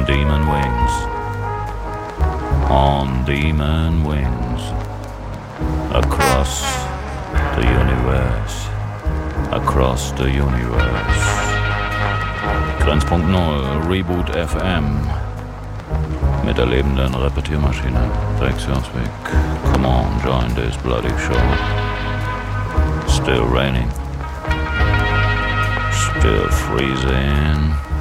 On demon wings. On demon wings. Across the universe. Across the universe. Grenzpunkt Null, Reboot FM. Mit der lebenden Repetiermaschine. Direktionsweg. Come on, join this bloody show. Still raining. Still freezing.